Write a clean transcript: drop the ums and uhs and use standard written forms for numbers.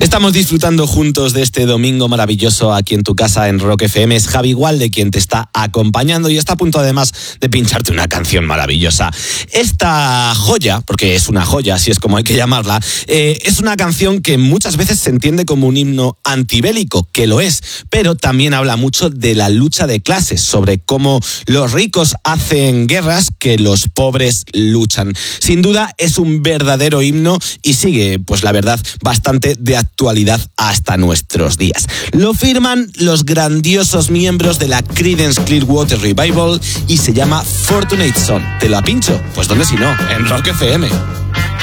Estamos disfrutando juntos de este domingo maravilloso aquí en tu casa en Rock FM. Es Javi Gualde quien te está acompañando y está a punto además de pincharte una canción maravillosa. Esta joya, porque es una joya, así es como hay que llamarla, es una canción que muchas veces se entiende como un himno antibélico, que lo es, pero también habla mucho de la lucha de clases, sobre cómo los ricos hacen guerras que los pobres luchan. Sin duda es un verdadero himno y sigue, pues la verdad, bastante de actualidad hasta nuestros días. Lo firman los grandiosos miembros de la Creedence Clearwater Revival y se llama Fortunate Son. ¿Te la pincho? Pues ¿dónde si no? En Rock FM.